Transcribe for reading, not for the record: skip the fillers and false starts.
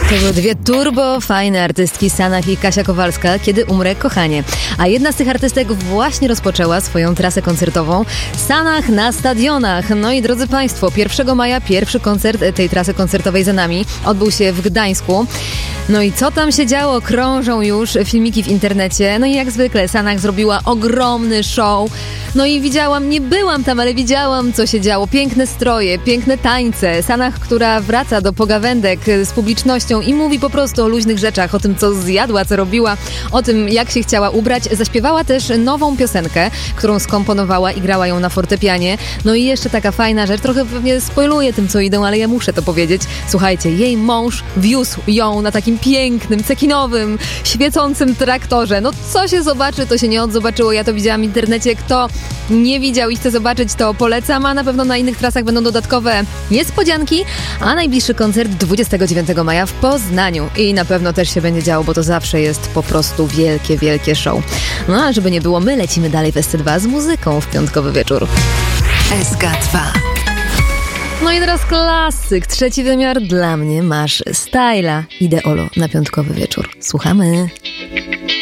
To były dwie turbo fajne artystki, Sanach i Kasia Kowalska, Kiedy umrę, kochanie. A jedna z tych artystek właśnie rozpoczęła swoją trasę koncertową. Sanach na stadionach. No i drodzy Państwo, 1 maja pierwszy koncert tej trasy koncertowej za nami. Odbył się w Gdańsku. No i co tam się działo? Krążą już filmiki w internecie. No i jak zwykle Sanach zrobiła ogromny show. No i nie byłam tam, ale widziałam, co się działo. Piękne stroje, piękne tańce. Sanach, która wraca do pogawędek z publicznością i mówi po prostu o luźnych rzeczach, o tym, co zjadła, co robiła, o tym, jak się chciała ubrać. Zaśpiewała też nową piosenkę, którą skomponowała i grała ją na fortepianie. No i jeszcze taka fajna rzecz, trochę pewnie spoiluję tym, co idą, ale ja muszę to powiedzieć. Słuchajcie, jej mąż wiózł ją na takim pięknym, cekinowym, świecącym traktorze. No co się zobaczy, to się nie odzobaczyło. Ja to widziałam w internecie. Kto nie widział i chce zobaczyć, to polecam, a na pewno na innych trasach będą dodatkowe niespodzianki, a najbliższy koncert 29 maja w Poznaniu i na pewno też się będzie działo, bo to zawsze jest po prostu wielkie, wielkie show. No a żeby nie było, my lecimy dalej w SC2 z muzyką w piątkowy wieczór. SK2. No i teraz klasyk, trzeci wymiar. Dla mnie masz styla. Ideolo na piątkowy wieczór. Słuchamy.